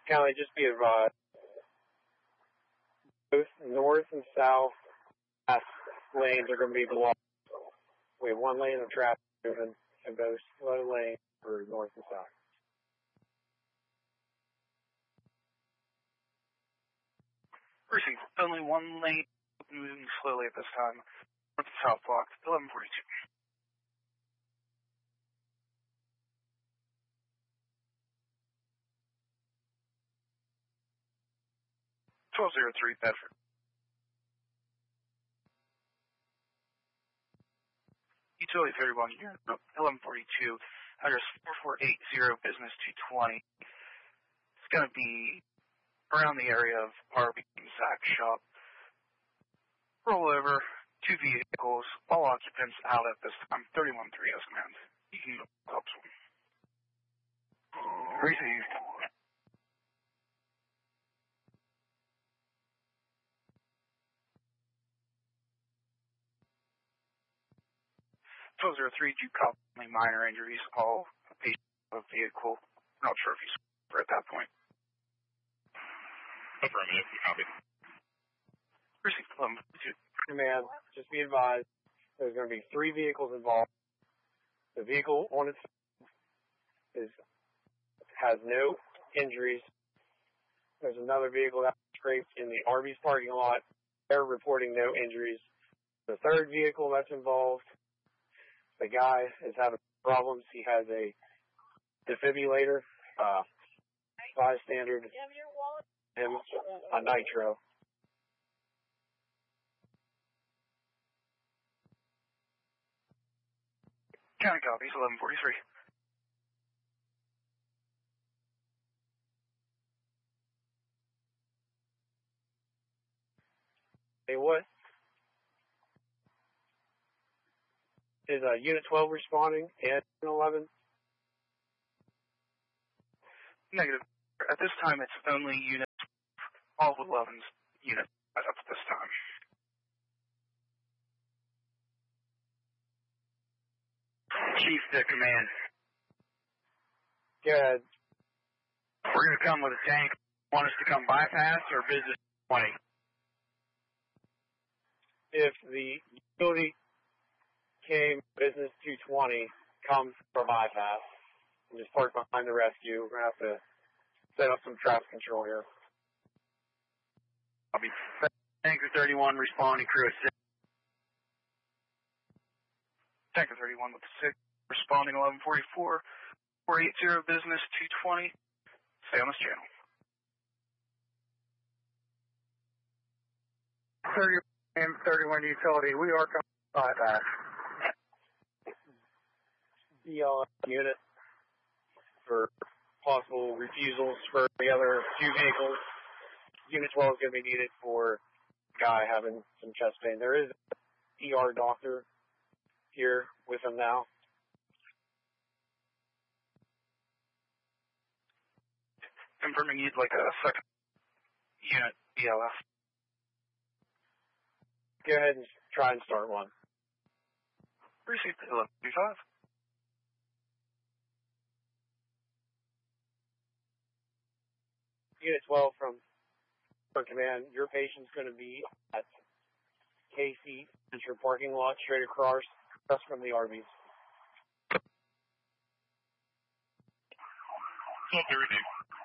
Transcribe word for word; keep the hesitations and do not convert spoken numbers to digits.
County, just be advised, both north and south lanes are going to be blocked. We have one lane of traffic moving in both slow lanes for north and south. Precinct, only one lane moving slowly at this time. North and south block, eleven forty-two. twelve oh three, Bedford. Utility thirty-one here, eleven forty-two, address four four eight zero, business two twenty. It's going to be around the area of Arby's Zach Shop. Roll over, two vehicles, all occupants out at this time, thirty-one three as command. You can go up one. Received. twelve oh three, Duke Cop, only minor injuries, all a patient of a vehicle. I'm not sure if he's at that point. Affirmative, copy. Received, eleven forty-two. Command, just be advised, there's going to be three vehicles involved. The vehicle on its is has no injuries. There's another vehicle that was scraped in the Arby's parking lot. They're reporting no injuries. The third vehicle that's involved, the guy is having problems. He has a defibrillator, uh, bystander, him a nitro. County copies, eleven forty-three. Hey, what? Is uh, Unit twelve responding and eleven? Negative. At this time, it's only Unit, all of eleven's unit up at this time. Chief to command. Good. We're going to come with a tank. Want us to come bypass or business twenty? If the utility came business two twenty, comes for bypass and just park behind the rescue, we're going to have to set up some traffic control here. I'll be Tanker thirty-one responding, crew at six. Tanker thirty-one with six, responding eleven forty-four, four eighty, business two twenty. Stay on this channel. thirty-one, thirty-one utility, we are coming bypass. The uh, unit for possible refusals for the other two vehicles. Unit twelve is going to be needed for a guy having some chest pain. There is an E R doctor here with him now. Confirming you'd like a second unit B L F. Go ahead and try and start one. Received eleven fifty-five. Unit twelve from, from command, your patient's going to be at K C Central parking lot straight across, across from the Arby's. twelve thirty.